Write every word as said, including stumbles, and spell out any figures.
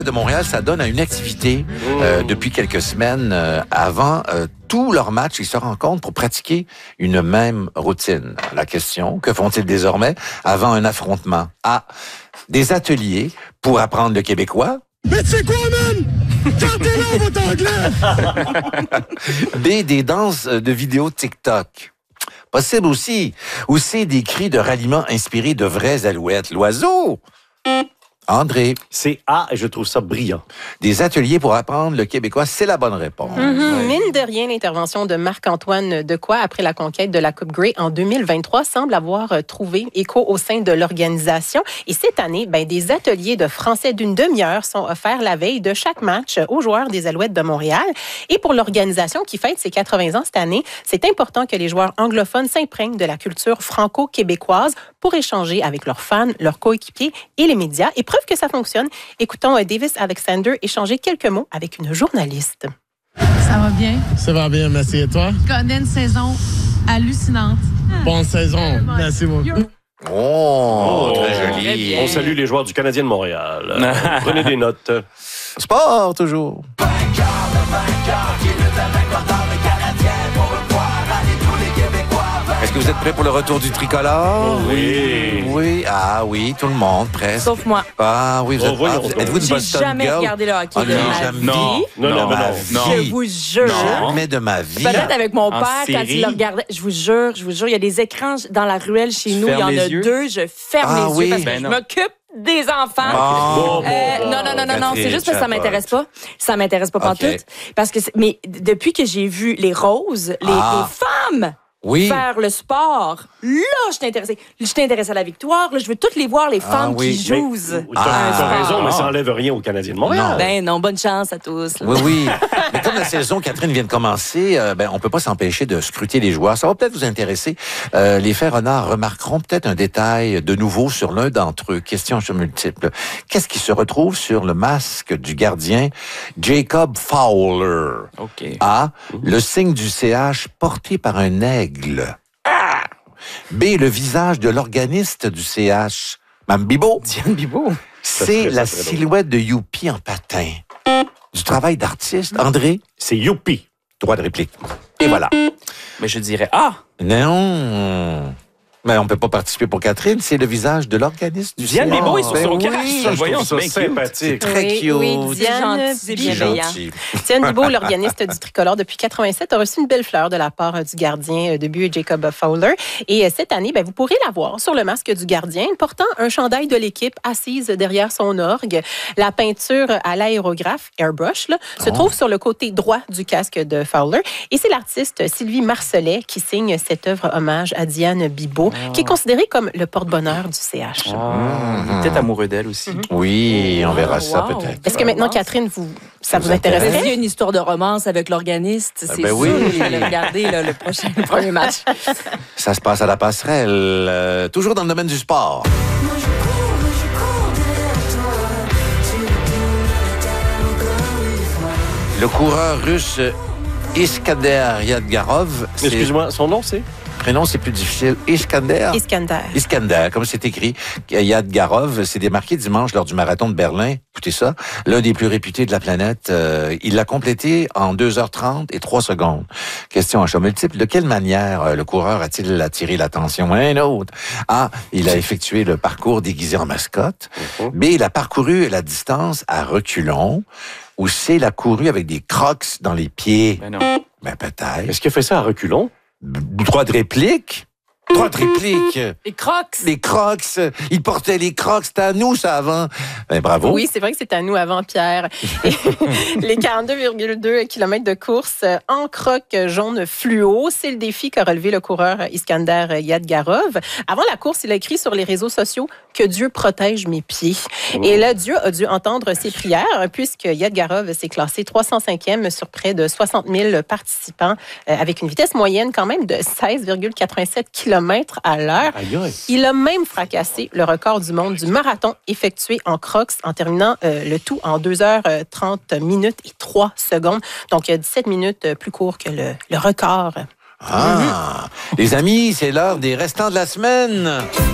de Montréal, ça donne à une activité euh, depuis quelques semaines. Euh, avant euh, tous leurs matchs, ils se rencontrent pour pratiquer une même routine. La question, que font-ils désormais avant un affrontement? A. Des ateliers pour apprendre le québécois. Mais tu sais quoi, man? Gardez-le, votre anglais! B. Des danses de vidéos TikTok. Possible aussi. Ou C. Des cris de ralliement inspirés de vraies alouettes. L'oiseau! André. C'est A et je trouve ça brillant. Des ateliers pour apprendre le québécois, c'est la bonne réponse. Mm-hmm. Ouais. Mine de rien, l'intervention de Marc-Antoine Dequoy après la conquête de la Coupe Grey en deux mille vingt-trois semble avoir trouvé écho au sein de l'organisation. Et cette année, ben, des ateliers de français d'une demi-heure sont offerts la veille de chaque match aux joueurs des Alouettes de Montréal. Et pour l'organisation qui fête ses quatre-vingts ans cette année, c'est important que les joueurs anglophones s'imprègnent de la culture franco-québécoise pour échanger avec leurs fans, leurs coéquipiers et les médias. Et preuve que ça fonctionne, écoutons Davis Alexander échanger quelques mots avec une journaliste. Ça va bien? Ça va bien, merci. Et toi? Je connais une saison hallucinante. Bonne saison. Merci beaucoup. Oh, Oh, très joli. On salue les joueurs du Canadien de Montréal. Euh, Prenez des notes. Sport, toujours. Est-ce que vous êtes prêts pour le retour du tricolore? Oh, oui. Oui. Ah oui, tout le monde, presque. Sauf moi. Ah oui, vous êtes, Oh, voyons ah, vous- donc. êtes-vous une J'ai Boston jamais girl? regardé le hockey Oh, de non, ma jamais. vie. Non, non, de non, ma non, vie. non. Je vous jure. Jamais de ma vie. Peut-être avec mon En père, quand série. il le regardait. Je vous jure, je vous jure, il y a des écrans dans la ruelle chez Tu nous. Il y fermes en a les yeux? deux. Je ferme Ah les oui? yeux parce que Ben je non. m'occupe des enfants. Bon, Bon, Euh, bon, non, non, non, non, non, Catherine, c'est juste parce que ça chapeau. m'intéresse pas. Ça m'intéresse pas OK. pantoute. Parce que, c'est- mais depuis que j'ai vu les roses, les, Ah. les femmes Oui. faire le sport, là, je suis intéressée. Je suis intéressée à la victoire. Là, je veux toutes les voir, les femmes oui. qui Mais jouent. T'as Ah. t'as raison, mais ça enlève rien aux Canadiens de Montréal. Non. Ben non, bonne chance à tous. là. Oui, oui. Mais comme la saison, Catherine, vient de commencer, euh, ben, on peut pas s'empêcher de scruter les joueurs. Ça va peut-être vous intéresser. Euh, les faits renards remarqueront peut-être un détail de nouveau sur l'un d'entre eux. Question sur multiple. Qu'est-ce qui se retrouve sur le masque du gardien Jacob Fowler? OK. A. Le signe du C H porté par un aigle. Ah! B. Le visage de l'organiste du C H. Mme Bibo. Diane Bibo. C'est serait- la ça serait drôle. silhouette de Youpi en patin. Du travail d'artiste. André, C'est youpi. droit de réplique. Et voilà. Mais je dirais Ah! Non. Mais on peut pas participer pour Catherine. C'est le visage de l'organiste du Diane C H. Bibo est sur Ben son oui, casque. je Voyons, trouve c'est ça sympathique. Très Oui, cute. oui, C'est Diane gentil, c'est Bibo. bienveillant. Gentil. Diane Bibo, l'organiste du tricolore depuis quatre-vingt-sept, a reçu une belle fleur de la part euh, du gardien euh, de but Jacob Fowler. Et euh, cette année, ben, vous pourrez la voir sur le masque du gardien, portant un chandail de l'équipe assise derrière son orgue. La peinture à l'aérographe, airbrush, là, se Oh. trouve sur le côté droit du casque de Fowler. Et c'est l'artiste Sylvie Marcelet qui signe cette œuvre hommage à Diane Bibo, qui est considérée comme le porte-bonheur du C H. Ah, il est peut-être amoureux d'elle aussi. Oui, on verra ça Wow. peut-être. Est-ce que maintenant, Catherine, vous, ça vous, vous intéresse? intéresserait? Il y a une histoire de romance avec l'organiste. C'est ben sûr oui. que je vais le regarder là, le prochain le premier match. Ça se passe à la passerelle. euh, toujours dans le domaine du sport. Moi je cours, moi je cours derrière toi. Tu es plus encore une fois. Le coureur russe Iskander Yadgarov. c'est- Excuse-moi, son nom, c'est? Prénom, c'est plus difficile. Iskander. Iskander. Iskander, comme c'est écrit. Yadgarov s'est démarqué dimanche lors du marathon de Berlin. Écoutez ça, l'un des plus réputés de la planète. Euh, il l'a complété en deux heures trente et trois secondes. Question à choix multiple. De quelle manière euh, le coureur a-t-il attiré l'attention? Un autre. A. Il a effectué le parcours déguisé en mascotte. B. Il a parcouru la distance à reculons. Ou C. Il a couru avec des crocs dans les pieds. Ben non. Ben peut-être. Est-ce qu'il a fait ça à reculons? Droit de réplique? Droit de réplique. Les crocs. Les crocs. Il portait les crocs. C'était à nous, ça, avant. Ben, bravo. Oui, c'est vrai que c'est à nous avant, Pierre. Et les quarante-deux virgule deux kilomètres de course en croc jaune fluo, c'est le défi qu'a relevé le coureur Iskander Yadgarov. Avant la course, il a écrit sur les réseaux sociaux que Dieu protège mes pieds. Et là, Dieu a dû entendre ses prières puisque Yadgarov s'est classé trois cent cinquième sur près de soixante mille participants euh, avec une vitesse moyenne quand même de seize virgule quatre-vingt-sept kilomètres à l'heure. Aïe, aïe. Il a même fracassé le record du monde du marathon effectué en crocs en terminant euh, le tout en deux heures trente minutes et trois secondes. Donc, euh, dix-sept minutes euh, plus court que le, le record. Ah, les amis, c'est l'heure des restants de la semaine.